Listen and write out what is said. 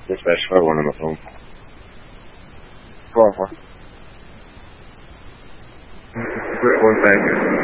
Dispatch 5-1 on the phone. 4-4. 1 5.